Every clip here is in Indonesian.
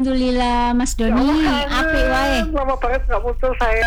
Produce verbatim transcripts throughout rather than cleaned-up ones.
Alhamdulillah Mas Doni, apik wae. Lama banget nggak muncul saya.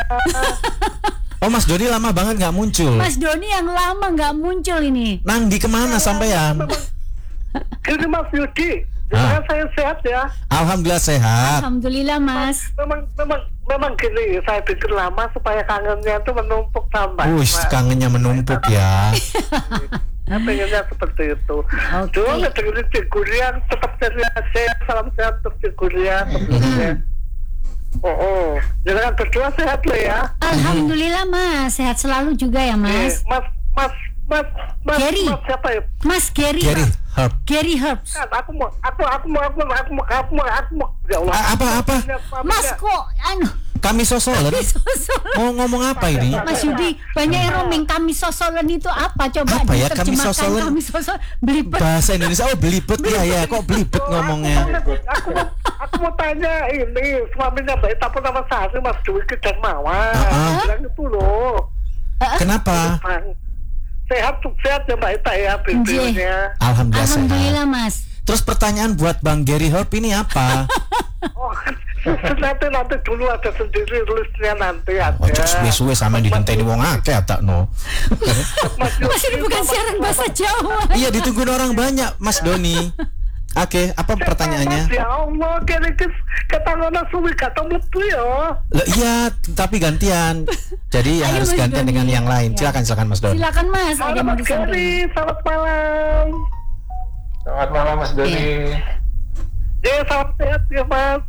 Oh Mas Doni lama banget nggak muncul. Mas Doni yang lama nggak muncul ini. Nang di kemana sampean? Gini Mas Yudi, Ah. saya sehat ya. Alhamdulillah sehat. Alhamdulillah Mas. Memang memang memang gini, saya bikin lama supaya kangennya itu menumpuk tambah. Wih, kangennya menumpuk ya. Saya pengennya seperti itu. Oke. Dulu ngedengerin Cigurian, tetap sehat, salam sehat untuk Cigurian. tentunya. Oh, oh. Jangan berdua sehat loh ya. Alhamdulillah Mas, sehat selalu juga ya Eh, Mas. Mas, Mas, Mas, Mas, Gary. Mas siapa ya? Mas Gary. Gary Herb. Gary Herbs. Kan, aku mau, aku, aku mau, aku mau, aku mau, aku mau, aku mau, ya Allah. A- apa, apa? Mas kok anu Kami sosolen. sosolen. Mau ngomong apa ini? Mas Yudi, banyak yang roaming kami sosolen itu apa? Coba Apa ya, kami diterjemahkan sosolen? kami sosolen. Belibet. Bahasa Indonesia. Oh belibet ya ya. Kok belibet ngomongnya? Aku mau, aku mau tanya ini suaminya Mbak Ita pun nama Sari Mas Dwi dan Mawar. Uh-uh. Bilang itu loh. Kenapa? Bang, sehat sehat ya Mbak Ita ya videonya. Alhamdulillah, Alhamdulillah sehat. Mas. Terus pertanyaan buat Bang Gary Herb ini apa? Oh, nanti nanti dulu ada sendiri listnya nanti ada. Oh, cok suwe-suwe sama digenteni wong akeh tak no. Mas ini bukan siaran bahasa Jawa. Iya ditunggu orang banyak Mas Doni. Oke, apa pertanyaannya? Ya Allah, kira kira ketanganan suwi kata mlebu ya. Lah iya, tapi gantian. Jadi Ayo, harus Mas gantian Doni. dengan yang lain. Ya. Silakan silakan Mas Doni. Silakan Mas, ada Halo yang mau Mas disampaikan. Gary, selamat malam. Selamat malam Mas Doni. Ya, salam sehat ya Mas.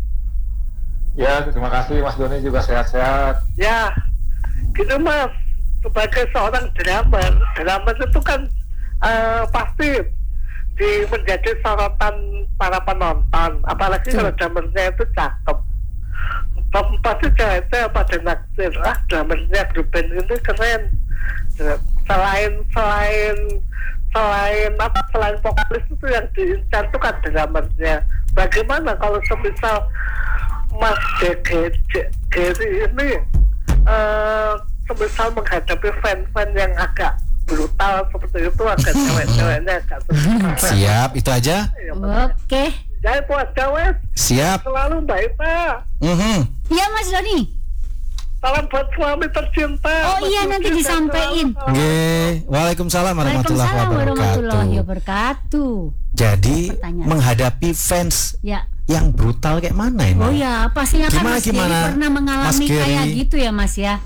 Ya, terima kasih Mas Doni juga sehat-sehat. Ya, gitu Mas. Sebagai seorang drummer, drummer itu kan eh, pasti di menjadi sorotan para penonton. Apalagi Betul. kalau drummernya itu cakep. Pem- Pasti cewek-cewek pada naksir. Ah, drummernya grup band ini keren. Selain selain selain apa selain vokalis itu yang diincar itu kan drummernya. Bagaimana kalau semisal Mas Gary ini uh, semisal menghadapi fan-fan yang agak brutal seperti itu, agak cewek-ceweknya agak susah. Siap, itu aja. Ya, Mas. Oke. Ya itu aja wes. Siap. Selalu Mbak Ita. Mhm. Iya Mas Doni. Salam buat suami tercinta. Oh Mas iya, Yudi nanti dan disampaikan. selalu- Oke, Waalaikumsalam warahmatullahi Waalaikumsalam warahmatullahi wabarakatuh. wabarakatuh. Jadi Pertanyaan. menghadapi fans Ya. yang brutal kayak mana ini? Oh ya, pastinya kan Gimana, Mas Gary gimana, pernah Mas mengalami Gary? kayak gitu ya Mas ya.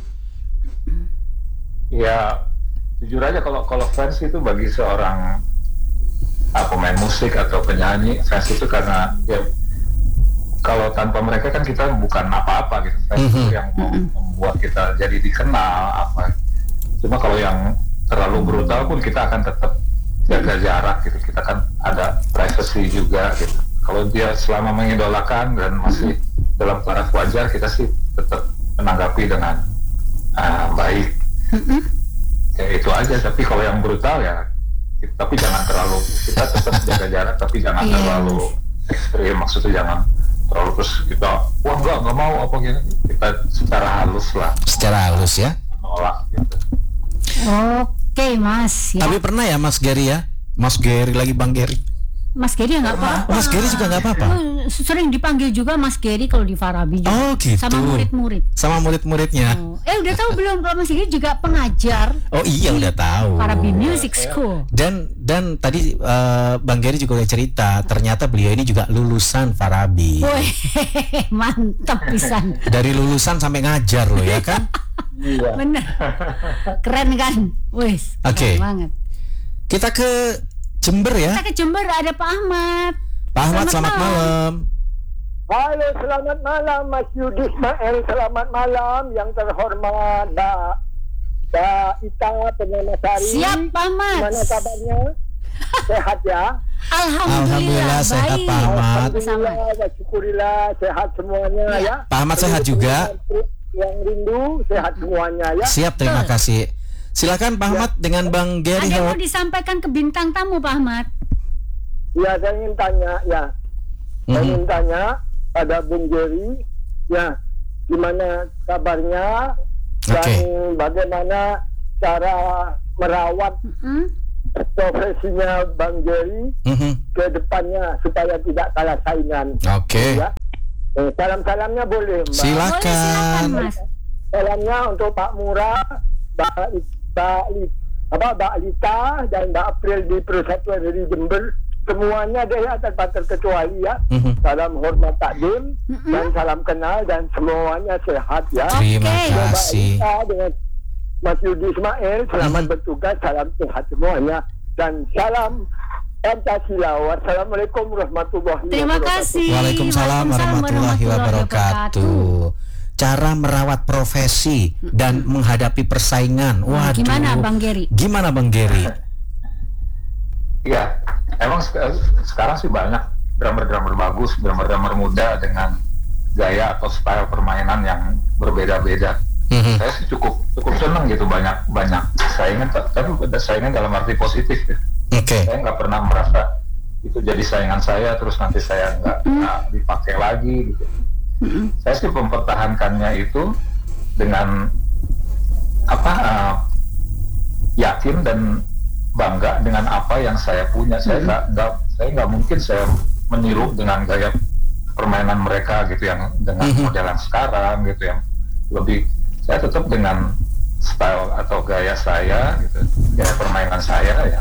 Ya, jujur aja kalau kalau fans itu bagi seorang ah, pemain musik atau penyanyi, fans itu karena ya kalau tanpa mereka kan kita bukan apa-apa gitu. Fans itu Mhm. yang mem- membuat kita jadi dikenal apa. Cuma kalau yang terlalu brutal pun kita akan tetap jaga jarak gitu. Kita kan ada privacy juga gitu. Kalau dia selama mengidolakan dan masih dalam taraf wajar, kita sih tetap menanggapi dengan ah, baik. Ya itu aja. Tapi kalau yang brutal ya, kita- tapi jangan terlalu, kita tetap jaga jarak, tapi jangan Iya, terlalu ekstrim. Maksudnya jangan terlalu terus kita, wah enggak enggak mau apa gini. Kita secara halus lah Secara halus ya. menolak gitu. Oke Mas ya. Tapi pernah ya Mas Gary ya? Mas Gary lagi Bang Gary. Mas Gary ya nggak apa-apa. Mas Gary juga nggak apa-apa. Oh, sering dipanggil juga Mas Gary kalau di Farabi juga. Oh gitu. Sama murid-murid. Sama murid-muridnya. Oh. Eh udah tahu belum kalau Mas Gary juga pengajar Oh iya udah tahu. Farabi Music School. Dan dan tadi eh, Bang Gary juga udah cerita, ternyata beliau ini juga lulusan Farabi. Wih, mantap pisan. Dari lulusan sampai ngajar loh ya kan? Iya. Bener. Keren kan? Wih, Oke. keren banget. Kita ke Jember ya. Kita ke Jember ada Pak Ahmad. Pak Ahmad Selamat selamat malam. Halo, selamat malam Mas Yudi Ismail. Selamat malam yang terhormat Mbak Mbak Ita Penyanasari. Siap Pak Ahmad. Gimana kabarnya? Sehat ya? Alhamdulillah, Alhamdulillah, sehat, baik. Pak Ahmad. Sama. Alhamdulillah, syukurillah sehat semuanya Ya. ya. Pak Ahmad sehat juga. Yang rindu sehat semuanya ya. Siap, terima Betul. kasih. Silakan Pak Ahmad dengan Bang Gary Ada yang mau Herb. disampaikan ke bintang tamu Pak Ahmad? Ya, saya ingin tanya ya. Saya Mhm. ingin tanya pada Bung Gary ya, gimana kabarnya dan Oke. bagaimana cara merawat Hmm? profesinya Bang Gary Mhm. ke depannya supaya tidak kalah saingan. Oke. Ya. Eh, salam-salamnya boleh, Mbak. Boleh, silakan Silakan. Mas. Salamnya untuk Pak Murah, Mbak, Mbak, apa, Mbak Lita dan Mbak April di Persatuan dari Jember. Semuanya deh ya, tanpa terkecuali ya. Mhm. Salam hormat takdim Mm-mm. dan salam kenal dan semuanya sehat ya. Terima Oke. Mbak kasih. Lita dengan Mas Yudi Ismail, selamat Mhm. bertugas, salam sehat semuanya dan salam Pancasila. Wassalamualaikum warahmatullahi Terima wabarakatuh. kasih. Waalaikumsalam warahmatullahi wabarakatuh. Cara merawat profesi dan menghadapi persaingan. Nah, Waduh. gimana Bang Geri? Gimana Bang Geri? Iya, emang sek- sekarang sih banyak drummer-drummer bagus, drummer-drummer muda dengan gaya atau style permainan yang berbeda-beda. Mhm. Saya sih cukup cukup senang gitu, banyak banyak saingan, ta- tapi ada saingan dalam arti positif ya. Oke. Saya nggak pernah merasa itu jadi saingan saya terus nanti saya nggak nggak dipakai lagi gitu. Saya sih mempertahankannya itu dengan apa uh, yakin dan bangga dengan apa yang saya punya. Saya nggak nggak saya nggak mungkin saya meniru dengan gaya permainan mereka gitu yang dengan Mhm. model yang sekarang gitu yang lebih. Saya tetap dengan style atau gaya saya gitu, gaya permainan saya ya.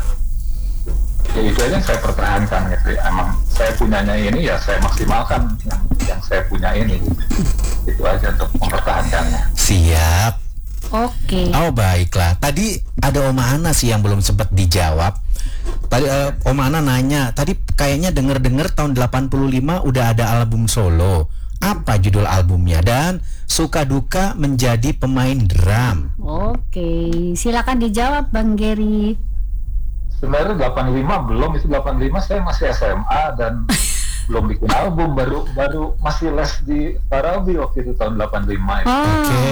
Ya itu aja yang saya pertahankan gitu. Emang saya punyanya ini ya saya maksimalkan yang, yang saya punya ini gitu. Itu aja untuk mempertahankannya. Siap. Oke. Oh baiklah. Tadi ada Oma Ana sih yang belum sempat dijawab. Tadi eh, Oma Ana nanya, tadi kayaknya denger-denger tahun delapan puluh lima udah ada album solo. Apa judul albumnya dan suka duka menjadi pemain drum? Oke, silakan dijawab Bang Geri. Sebenarnya delapan puluh lima belum, itu delapan puluh lima saya masih S M A dan belum bikin album, baru baru masih les di Farabi waktu itu tahun delapan puluh lima itu. Oh, Oke.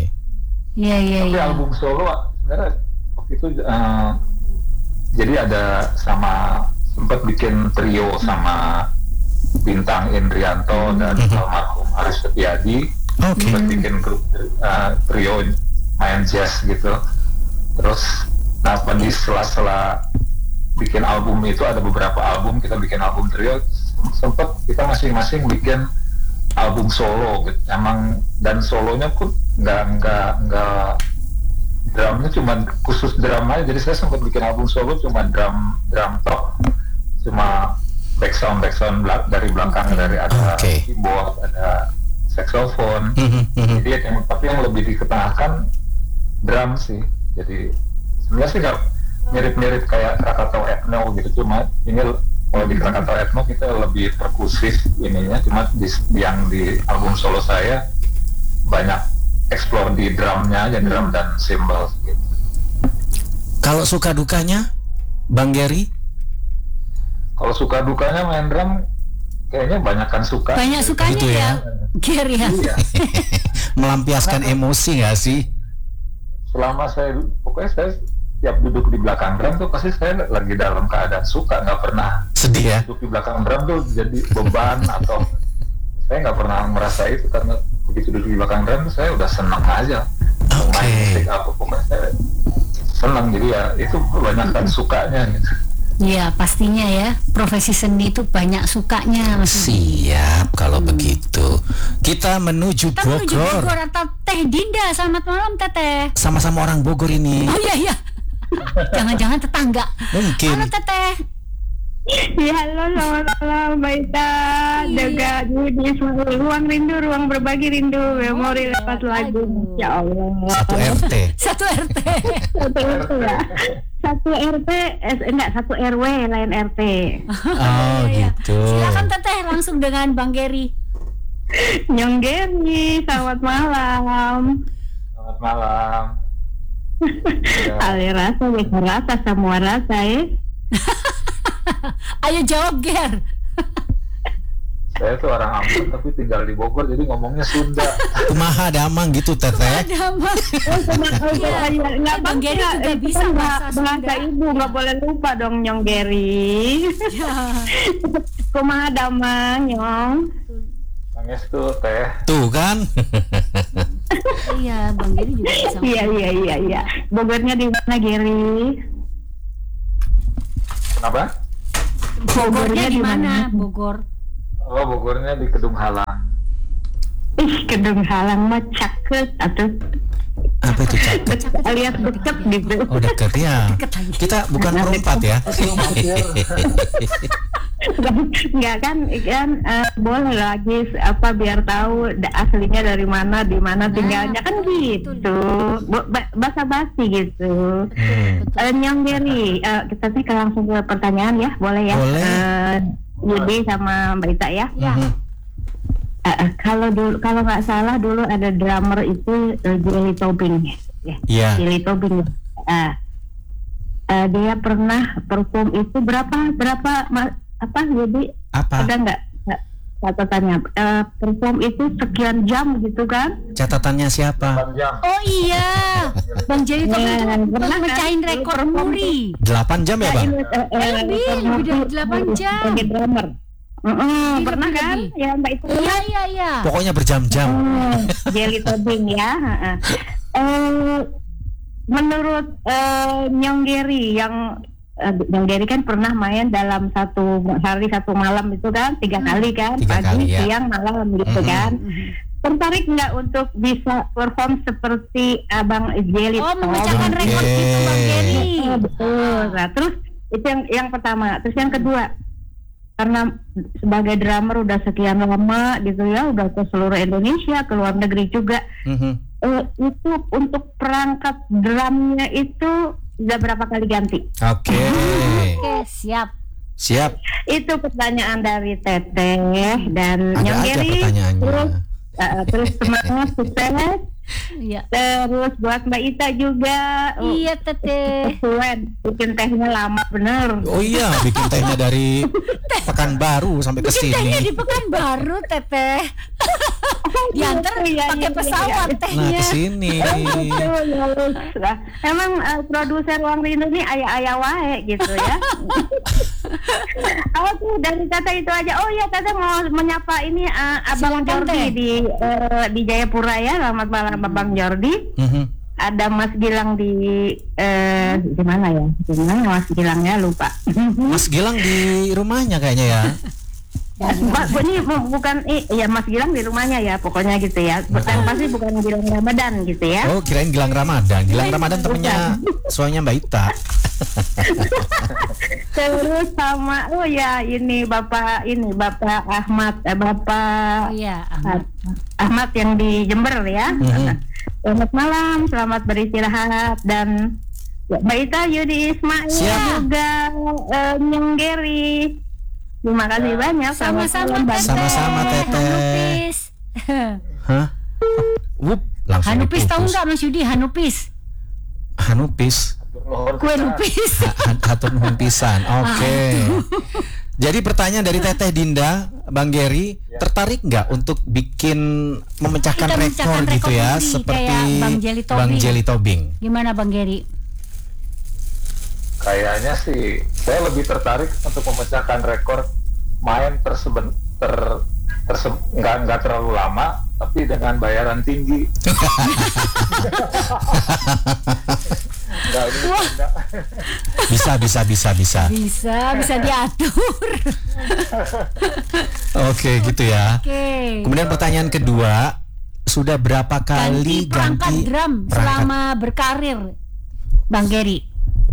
iya iya Tapi iya. album solo sebenarnya waktu itu eh, jadi ada sama sempat bikin trio sama Bintang Indrianto dan almarhum Aris Setiadi. Oke. Sempat bikin grup eh, trio main jazz gitu. Terus nah di sela-sela bikin album itu ada beberapa album, kita bikin album trio, sempat kita masing-masing bikin album solo gitu. Emang dan solonya pun nggak nggak nggak drumnya cuma khusus drum aja, jadi saya sempat bikin album solo cuma drum drum top, cuma background background belak- dari belakang Oke. dari ada Oke. keyboard, ada saxophone. Mhm, mhm. Jadi yang tapi yang lebih diketengahkan drum sih. Jadi sebenarnya sih nggak mirip-mirip kayak Krakatau Ethno gitu, cuma ini kalau di Krakatau Ethno kita lebih perkusif ininya, cuma di, yang di album solo saya banyak explore di drumnya aja, drum dan cymbals gitu. Kalau suka dukanya, Bang Geri? Kalau suka dukanya main drum kayaknya banyakkan suka. Banyak sukanya Gitu ya, ya. Geri ya. Iya. Melampiaskan emosi nggak sih? Selama saya pokoknya saya tiap duduk di belakang drum tuh pasti saya lagi dalam keadaan suka, nggak pernah Sedih ya? duduk di belakang drum tuh jadi beban atau saya nggak pernah merasa itu, karena begitu duduk di belakang drum tuh saya udah senang aja. Mau Oke. main musik apa pokoknya saya senang, jadi ya itu kebanyakan sukanya gitu. Iya, pastinya ya. Profesi seni itu banyak sukanya Mas Yudi. Siap kalau begitu. Kita menuju Kita menuju Bogor. Bogor atau Teh Dinda. Selamat malam Teteh. Sama-sama orang Bogor ini. Oh iya iya. Jangan-jangan tetangga. Mungkin. Halo Teteh. Ya, halo, selamat malam, Mbak Ita, juga Yudi, ruang rindu, ruang berbagi rindu, memori lewat lagu, ya Allah. Satu R T. Satu R T. Satu R T ya, satu R T, eh, enggak, satu R W, lain R T. Oh Iya. gitu. Silakan Teteh langsung dengan Bang Geri. Nyong Geri, selamat malam. Selamat malam. Ya. Ali rasa, bisa rasa, semua rasa ya. Ayo jawab Ger. Saya tuh orang Ambon tapi tinggal di Bogor, jadi ngomongnya Sunda. Kumaha damang gitu Teteh. Ada Bang. Iya. Nggak Bang Geri apa-apa, juga itu bisa kan bahasa bahasa Sunda. ibu, nggak boleh lupa dong Nyong Geri. Ya. Kumaha damang Nyong. Nangis tuh teh. Tuh kan. Iya, Bang Geri juga bisa. Iya iya iya iya. Bogornya di mana Geri? Kenapa? Bogornya di mana? Bogor. Oh, Bogornya di Kedung Halang. ih kedung halang mah caket atau Apa itu caket? alias deket gitu. Oh dekat ya. Kita bukan perempat ya. Enggak kan, kan uh, boleh lagi apa biar tahu da- aslinya dari mana, di mana tinggalnya kan gitu. Bu- ba- basa-basi gitu. Hmm. Uh, Nyonggeri, uh, kita sih langsung ke pertanyaan ya, boleh ya? Boleh. Uh, Yudi sama Mbak Ita ya. Mhm. Uh, uh, kalau dulu, kalau nggak salah dulu ada drummer itu uh, Jelly Tobing, ya. Iya. Jelly Tobing. Uh, uh, dia pernah perform itu berapa berapa ma- apa jadi Apa? ada nggak nggak catatannya uh, perform itu sekian jam gitu kan? Catatannya siapa? delapan jam. Oh iya, Bang Jelly Tobing itu Nah, pernah kan? mecahin rekor Perform muri. delapan jam ya, Bang? Ini, uh, uh, Eh, lebih, lebih dari delapan jam. Sebagai drummer. Mm-mm, Lebih, pernah lebih, kan? lebih. Ya Mbak itu. Iya iya iya. Pokoknya berjam-jam. Oh, Jelly Tobing ya. heeh. Eh, menurut eh, Nyonggeri yang eh, Nyonggeri kan pernah main dalam satu hari satu malam itu kan tiga kali kan, Tiga pagi, kali, ya. siang, malam gitu Mhm. kan. Tertarik nggak untuk bisa perform seperti Abang Jelly Oh, memecahkan Oke. rekor gitu Bang Jerry. Oh, betul. Nah, terus itu yang yang pertama. Terus yang kedua, karena sebagai drummer udah sekian lama gitu ya, udah ke seluruh Indonesia, ke luar negeri juga. Mhm. Eh, itu untuk perangkat drumnya itu udah berapa kali ganti? Oke. Oke, siap. Siap. Itu pertanyaan dari Teteh dan Ada aja Nyonggeri. pertanyaannya. Terus, eh, terus semangat sukses. Iya. Terus buat Mbak Ita juga. oh, Iya, Teteh. Kesuwen, bikin tehnya lama bener. Oh iya, bikin tehnya dari Pekanbaru sampai ke Bikin tehnya di sini. Pekanbaru, Teteh. Diantar Iya, pakai iya, pesawat iya. Nah, tehnya. ke sini. Betul, ya, Lus. Nah, emang eh, produser Ruang Rindu ini ayah-ayah wae gitu ya. Oke, dari Tata itu aja. Oh ya, Tata mau menyapa ini eh, Abang Silakan, Jordi Teh. di eh, di Jayapura ya. Selamat malam Abang Jordi. Mhm. Ada Mas Gilang di eh di mana ya? Di mana Mas Gilangnya lupa. Mas Gilang di rumahnya kayaknya ya. Mbak, ini bu- bukan eh, ya Mas Gilang di rumahnya ya, pokoknya gitu ya. Dan pasti bukan Gilang Ramadan gitu ya. Oh, kirain Gilang Ramadan. Gilang Ramadan temennya suaminya Mbak Ita. Terus sama oh ya ini Bapak ini Bapak Ahmad eh, Bapak Oh iya, Ah, Ahmad. Ahmad yang di Jember ya. Mhm. Selamat malam, selamat beristirahat dan ya, Mbak Ita, Yudi Ismail Siap. juga eh, Nyonggeri. Terima kasih banyak. Sama-sama, Selamat malam, Mbak. Teteh. Sama-sama, Teteh. Hanupis. Hah? Wup, langsung Hanupis tahu diputus. nggak Mas Yudi? Hanupis. Hanupis. Kue lupis. Ha- Hatur nuhun pisan. Oke. Jadi pertanyaan dari Teteh Dinda, Bang Geri, tertarik nggak untuk bikin memecahkan Kita rekor memecahkan gitu rekor ya, muri, seperti kayak Bang Jelly Tobing. Bang Jelly Tobing? Gimana Bang Geri? Kayaknya sih saya lebih tertarik untuk memecahkan rekor main terseben ter terse, nggak nggak terlalu lama tapi dengan bayaran tinggi. Nggak, ini bercanda. Bisa, bisa, bisa, bisa. Bisa, bisa diatur. Oke, gitu ya. Oke. Kemudian pertanyaan kedua, sudah berapa kali Ganti perangkat ganti drum perangkat? selama berkarir, Bang Geri?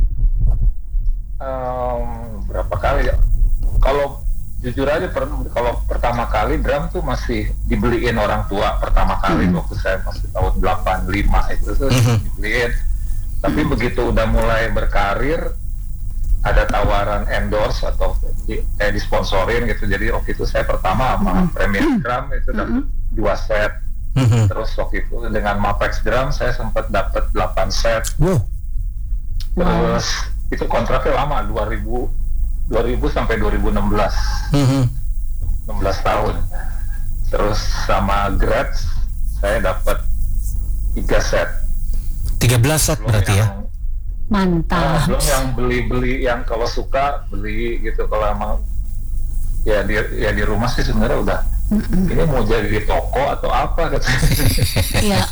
Em, berapa kali ya? Kalau jujur aja per, kalau pertama kali drum tuh masih dibeliin orang tua pertama kali waktu saya masih tahun delapan puluh lima itu tuh Mhm. dibeliin. Tapi begitu udah mulai berkarir ada tawaran endorse atau di, kayak disponsorin gitu. Jadi waktu itu saya pertama sama Premier Drum itu dapat dua set. Mhm. Terus waktu itu dengan Mapex Drum saya sempat dapat delapan set. Wow. Terus itu kontraknya lama dua ribu dua ribu sampai dua ribu enam belas. Mhm. enam belas tahun. Terus sama Gratz saya dapat tiga set. tiga belas set Belum berarti ya. yang, ah, Mantap. belum yang beli-beli yang kalau suka beli gitu, kalau emang ya di ya di rumah sih sebenarnya udah ini mau jadi di toko atau apa gitu. Iya.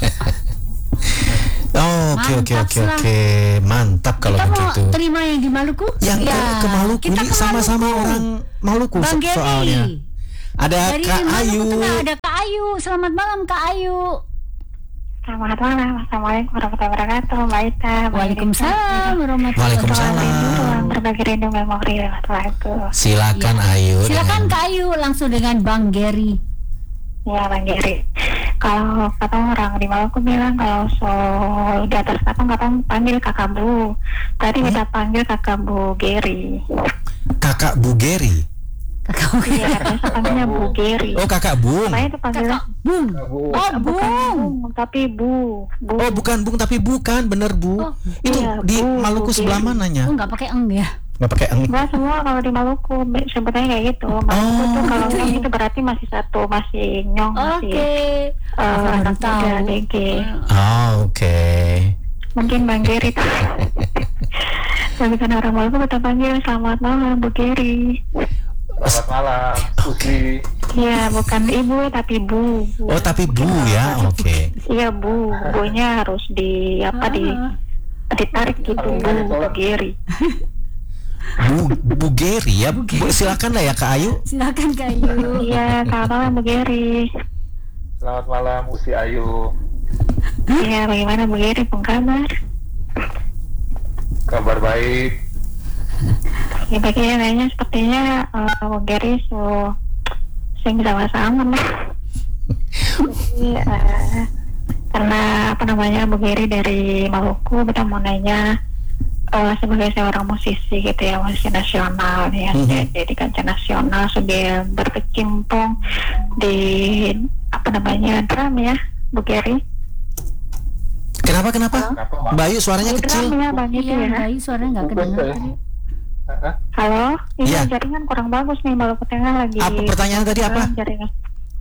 Oh, oke oke Mantap oke lah. oke. Mantap kalau Kita mau begitu. terima yang di Maluku? Yang ke, Ya, ke Maluku kita ini ke sama-sama Maluku. orang Maluku Bang so- soalnya. Geri. Ada Dari Kak Maluku Ayu. Tengah ada Kak Ayu. Ayu. Selamat malam Kak Ayu. Selamat malam. Assalamualaikum warahmatullahi wabarakatuh. Mbak Ita. Waalaikumsalam warahmatullahi Waalaikumsalam. Berbagi rindu memori lewat lagu. Silakan Ayu. Silakan dengan- Kak Ayu langsung dengan Bang Gary. Ya Bang Geri. Kalau kata orang di Maluku bilang kalau so di atas kapang kapang panggil kakak Bu. Tadi kita panggil kakak Bu Geri. Kakak Bu Geri. Kakak Iya, katanya panggilnya Bu Geri. Oh, Kakak Bung. Saya itu panggil Kakak Bung. Oh bukan Bung. Bung, tapi Bu. Bu. Oh, bukan Bung tapi bukan, bener Bu. Oh, Itu iya, di Bu, Maluku Bu sebelah Geri. mananya? Oh nggak pakai eng ya? Nggak pakai eng. Enggak, semua kalau di Maluku be- sebetulnya kayak gitu. Maluku Oh, tuh kalau gitu nyong ya. itu berarti masih satu, masih nyong, Oke. masih eh, Aku baru anak tahu. muda, D G. Oh, oke. Mungkin Bang Geri tuh. Tapi kan orang Maluku kita panggil selamat malam Bu Geri. Selamat malam, Usi. Iya, bukan ibu tapi Bu. Bu. Oh, tapi Bu ya. Oke. Iya Bu, Bu-nya harus di apa di Ah. ditarik gitu Bu, Bu Geri. Bu Bu Geri ya. Bu, silakan lah ya Kak Ayu. Silakan Kak Ayu. Iya, selamat malam Bu Geri. Selamat malam, Usi Ayu. Iya, bagaimana Bu Geri pun kabar? Kabar baik. Ya bagian lainnya sepertinya uh, Bu Geri so sing sama-sama lah. Iya, uh, karena apa namanya Bu Geri dari Maluku, kita mau nanya uh, sebagai seorang musisi gitu ya, musisi nasional ya, Mhm. jadi di kancah nasional sudah berkecimpung di apa namanya drum ya Bu Geri. Kenapa kenapa? Kenapa, Mak? Mbak Ayu suaranya Di kecil. drum ya Bang itu Iya, ya. Kak Ayu suaranya nggak Bukan kedengar. saya. Hah? Halo, ini Iya. jaringan kurang bagus nih Maluku Tengah lagi. Apa pertanyaan tadi apa? Jaringan.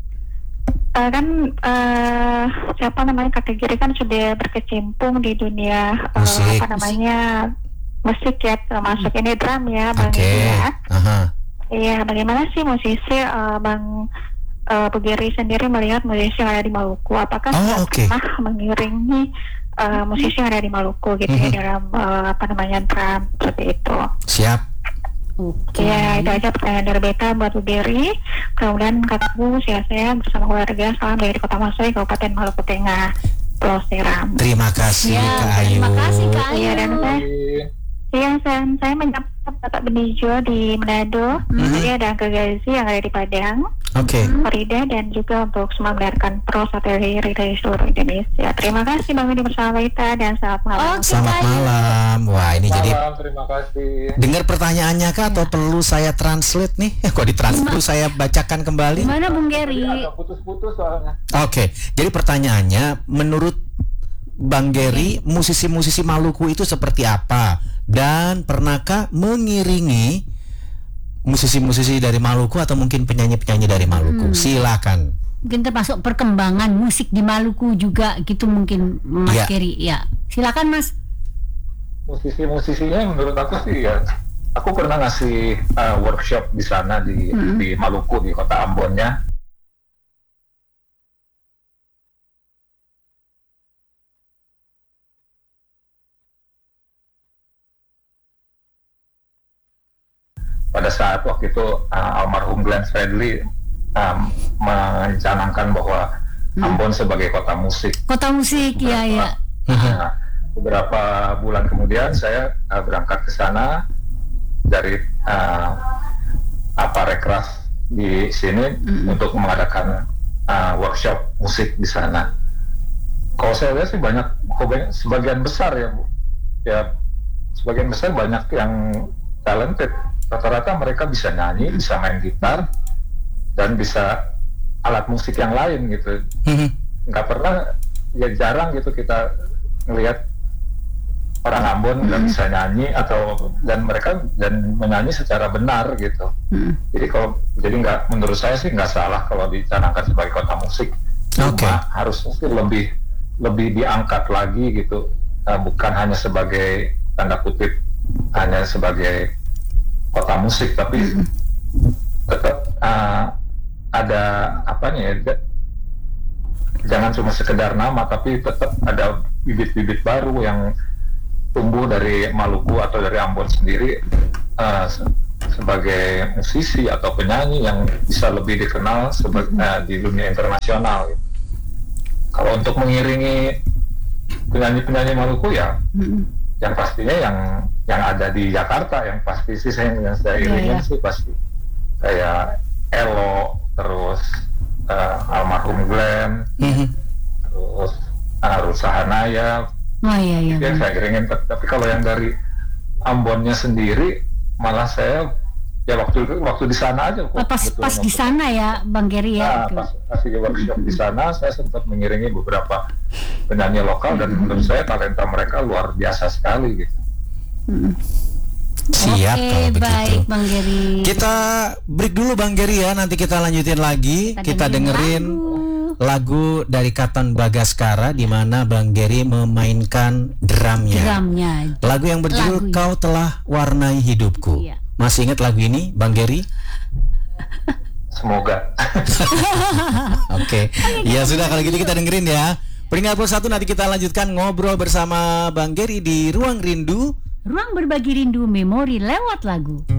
Eh, kan eh, siapa namanya Kakek Giri kan sudah berkecimpung di dunia eh, Musik. apa namanya musik ya, termasuk ini drum ya Bang Oke. Giri ya. Aha. Iya, bagaimana sih musisi eh, Bang eh, Bu Giri sendiri melihat musisi yang ada di Maluku? Apakah Oh, sudah oke. pernah mengiringi eh, musisi yang ada di Maluku gitu ya Mhm. dalam eh, apa namanya drum seperti itu? Siap. Oke. Ya, itu aja pertanyaan dari Beta buat Bu Geri. Kemudian kataku sehat-sehat bersama keluarga. Salam dari Kota Masoi, Kabupaten Maluku Tengah, Pulau Seram. Terima kasih Ya, Kak Ayu. terima kasih Kak Ayu. Iya, dan saya, iya, saya, saya menyapa Bapak Benijo di Manado. Mhm. Jadi ada Angga Gazi yang ada di Padang, Oke. Farida, dan juga untuk semua mendengarkan Pro Sateli dari seluruh Indonesia. Terima kasih Bang Widi bersama Ita dan selamat malam. Oke. Selamat Kak Ayu. malam. Wah, ini jadi Malam, terima kasih. dengar pertanyaannya Kak atau perlu saya translate nih? Kok ditranslate perlu saya bacakan kembali? Gimana Bung Geri? Agak putus-putus soalnya. Oke, jadi pertanyaannya menurut Bang Geri, musisi-musisi Maluku itu seperti apa? Dan pernahkah mengiringi musisi-musisi dari Maluku atau mungkin penyanyi-penyanyi dari Maluku? Hmm. Silakan. Mungkin termasuk perkembangan musik di Maluku juga gitu mungkin Mas Iya. Geri. Ya. Silakan Mas. Musisi-musisinya menurut aku sih ya, aku pernah ngasih uh, workshop di sana di Mm-mm. di Maluku, di kota Ambonnya. Pada saat waktu itu uh, almarhum Glenn Fredly um, mencanangkan bahwa Ambon sebagai kota musik. Kota musik ya ya. Nah, beberapa bulan kemudian saya uh, berangkat ke sana dari uh, apa Rekraf di sini Mm-mm. untuk mengadakan uh, workshop musik di sana. Kalau saya lihat sih banyak, kok- sebagian besar ya Bu, ya sebagian besar banyak yang talented. Rata-rata mereka bisa nyanyi, bisa main gitar, dan bisa alat musik yang lain gitu. Nggak pernah, ya jarang gitu kita ngelihat orang Ambon nggak bisa nyanyi atau dan mereka dan menyanyi secara benar gitu. Mm. Jadi kalau jadi nggak, menurut saya sih nggak salah kalau dicanangkan sebagai kota musik. Cuma Oke. harusnya sih lebih lebih diangkat lagi gitu. Uh, bukan hanya sebagai tanda kutip hanya sebagai kota musik, tapi tetap uh, ada apanya ya, da- jangan cuma sekedar nama, tapi tetap ada bibit-bibit baru yang tumbuh dari Maluku atau dari Ambon sendiri. Uh, se- sebagai musisi atau penyanyi yang bisa lebih dikenal sebagai uh, di dunia internasional. Gitu. Kalau untuk mengiringi penyanyi-penyanyi Maluku ya, mm-hmm. yang pastinya yang yang ada di Jakarta, yang pasti sih saya yang saya iringin yeah, yeah. sih pasti kayak Elo, terus uh, almarhum Glenn, mm-hmm. terus uh, Rusa Hanaya, oh, iya, iya, yang saya iringin. Tapi kalau yang dari Ambonnya sendiri, malah saya ya waktu itu waktu di sana aja kok. Pas, pas di sana ya Bang Gary ya. Nah, pas masih workshop di sana, saya sempat mengiringi beberapa penyanyi lokal dan menurut saya talenta mereka luar biasa sekali gitu. Hmm. Siap Oke, kalau begitu. Baik Bang Gary. Kita break dulu Bang Gary ya, nanti kita lanjutin lagi. Kita, kita dengerin, dengerin lagu. lagu dari Katon Bagaskara di mana Bang Gary memainkan drumnya. Drumnya. Lagu yang berjudul lagu Kau Telah Warnai Hidupku. Iya. Masih ingat lagu ini, Bang Gary? Semoga. Oke, okay. Ya sudah kalau gitu kita dengerin ya. Peringkat puluh satu nanti kita lanjutkan ngobrol bersama Bang Gary di Ruang Rindu. Ruang berbagi rindu memori lewat lagu.